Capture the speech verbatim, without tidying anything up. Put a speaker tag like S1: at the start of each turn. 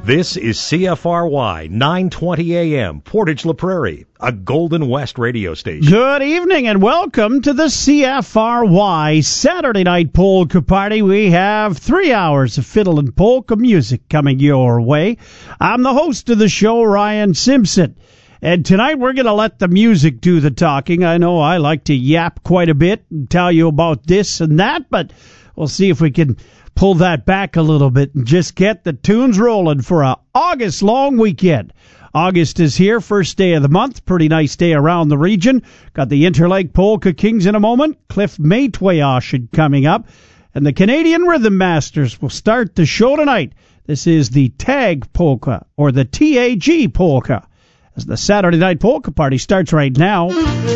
S1: This is C F R Y nine twenty A M, Portage La Prairie, a Golden West radio station.
S2: Good evening and welcome to the C F R Y Saturday Night Polka Party. We have three hours of fiddle and polka music coming your way. I'm the host of the show, Ryan Simpson. And tonight we're going to let the music do the talking. I know I like to yap quite a bit and tell you about this and that, but we'll see if we can pull that back a little bit and just get the tunes rolling for a August long weekend. August is here, first day of the month. Pretty nice day around the region. Got the Interlake Polka Kings in a moment. Cliff Maytwayoshid coming up. And the Canadian Rhythm Masters will start the show tonight. This is the Tag Polka, or the T A G Polka, as the Saturday Night Polka Party starts right now.